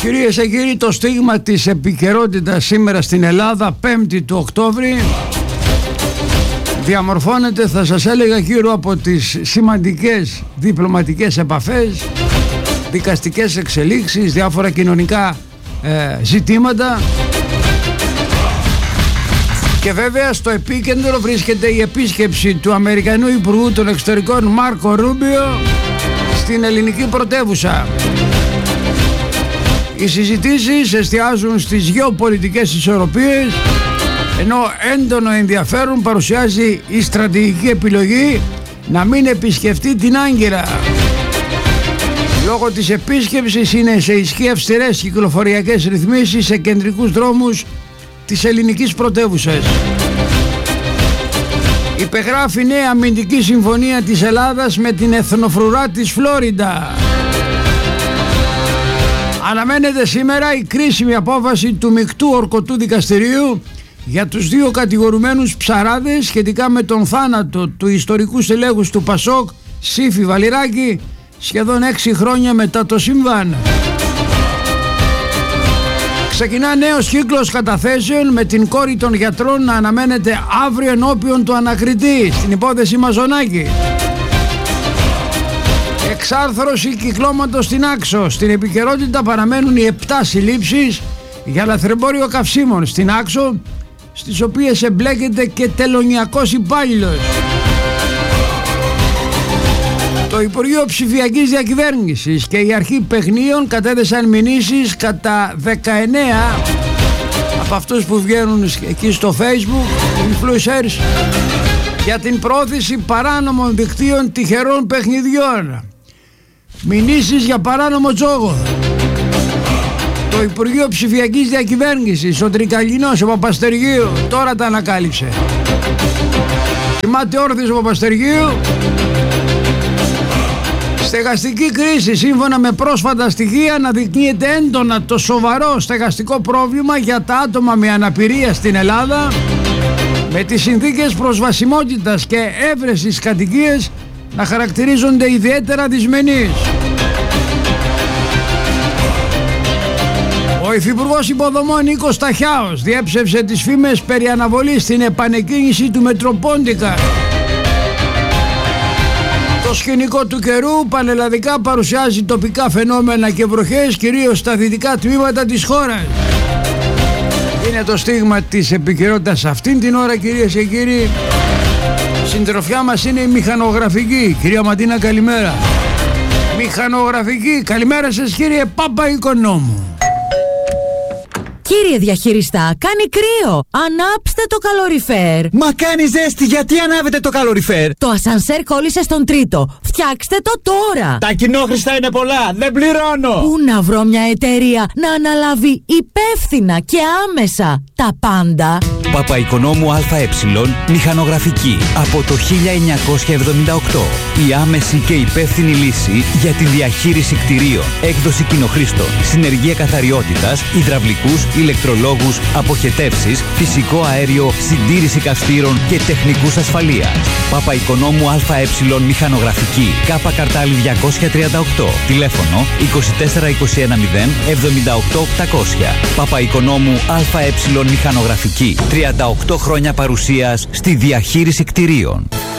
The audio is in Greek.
Κυρίες και κύριοι, το στίγμα της επικαιρότητας σήμερα στην Ελλάδα, 5η του Οκτώβρη, διαμορφώνεται, θα σας έλεγα, γύρω από τις σημαντικές διπλωματικές επαφές, δικαστικές εξελίξεις, διάφορα κοινωνικά ζητήματα. Και βέβαια στο επίκεντρο βρίσκεται η επίσκεψη του Αμερικανού Υπουργού των Εξωτερικών Μάρκο Ρούμπιο στην ελληνική πρωτεύουσα. Οι συζητήσεις εστιάζουν στις γεωπολιτικές ισορροπίες, ενώ έντονο ενδιαφέρον παρουσιάζει η στρατηγική επιλογή να μην επισκεφτεί την Άγκυρα. Λόγω της επίσκεψης είναι σε ισχύ αυστηρές κυκλοφοριακές ρυθμίσεις σε κεντρικούς δρόμους της ελληνικής πρωτεύουσας. Υπεγράφει νέα αμυντική συμφωνία της Ελλάδας με την εθνοφρουρά της Φλόριντα. Αναμένεται σήμερα η κρίσιμη απόφαση του μεικτού ορκωτού δικαστηρίου για τους δύο κατηγορουμένους ψαράδες σχετικά με τον θάνατο του ιστορικού στελέχους του Πασόκ, Σύφη Βαλιράκη, σχεδόν 6 χρόνια μετά το συμβάν. Ξεκινά νέος κύκλος καταθέσεων με την κόρη των γιατρών να αναμένεται αύριο ενώπιον του ανακριτή στην υπόθεση Μαζονάκη. Εξάρθρωση κυκλώματος στην Άξο. Στην επικαιρότητα παραμένουν οι 7 συλλήψεις για λαθρεμπόριο καυσίμων στην Άξο, στις οποίες εμπλέκεται και τελωνιακός υπάλληλος. Το Υπουργείο Ψηφιακής Διακυβέρνησης και η Αρχή Παιγνίων κατέθεσαν μηνύσεις κατά 19 από αυτούς που βγαίνουν εκεί στο Facebook, influencers, για την πρόθεση παράνομων δικτύων τυχερών παιχνιδιών. Μηνύσεις για παράνομο τζόγο. Το Υπουργείο Ψηφιακής Διακυβέρνησης, ο Τρικαλινός, ο Παπαστεργίου, τώρα τα ανακάλυψε. Κοιμάται όρθιος ο Παπαστεργίου. Στεγαστική κρίση. Σύμφωνα με πρόσφατα στοιχεία, αναδεικνύεται έντονα το σοβαρό στεγαστικό πρόβλημα για τα άτομα με αναπηρία στην Ελλάδα, με τις συνθήκες προσβασιμότητας και έβρεσης κατοικίες να χαρακτηρίζονται ιδιαίτερα δυσμενείς. Ο Υφυπουργός Υποδομών Νίκος Ταχιάος διέψευσε τις φήμες περί αναβολής στην επανεκκίνηση του Μετροπόντικα. Το σκηνικό του καιρού πανελλαδικά παρουσιάζει τοπικά φαινόμενα και βροχές, κυρίως στα δυτικά τμήματα της χώρας. Είναι το στίγμα της επικαιρότητας αυτήν την ώρα, κυρίες και κύριοι. Συντροφιά μας είναι η μηχανογραφική. Κυρία Ματίνα, καλημέρα. Μηχανογραφική, καλημέρα σας, κύριε Παπαϊκονόμου. Κύριε διαχειριστά, κάνει κρύο. Ανάψτε το καλοριφέρ. Μα κάνει ζέστη, γιατί ανάβετε το καλοριφέρ? Το ασανσέρ κόλλησε στον τρίτο. Φτιάξτε το τώρα. Τα κοινόχρηστα είναι πολλά, δεν πληρώνω. Πού να βρω μια εταιρεία να αναλάβει υπεύθυνα και άμεσα τα πάντα? Παπαϊκονόμου ΑΕ, μηχανογραφική. Από το 1978. Η άμεση και υπεύθυνη λύση για τη διαχείριση κτηρίων, έκδοση κοινοχρήστων, συνεργεία καθαριότητας, υδραυλικούς, ηλεκτρολόγους, αποχετεύσεις, φυσικό αέριο, συντήρηση καυστήρων και τεχνικούς ασφαλείας. Παπαϊκονόμου ΑΕ, μηχανογραφική. Κάπα Καρτάλη 238. Τηλέφωνο 24210 78800. Παπαϊκονόμου ΑΕ, μηχανογραφική. 38 χρόνια παρουσίας στη διαχείριση κτηρίων.